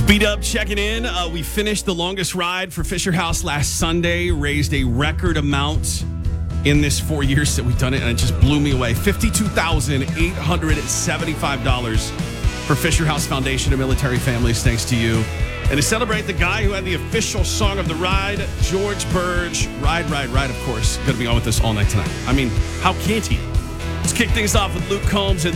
B-Dub checking in. We finished the longest ride for Fisher House last Sunday, raised a record amount in this 4 years that we've done it, and it just blew me away. $52,875 for Fisher House Foundation and Military Families, thanks to you. And to celebrate the guy who had the official song of the ride, George Burge, Ride, Ride, Ride, of course, going to be on with us all night tonight. I mean, how can't he? Let's kick things off with Luke Combs and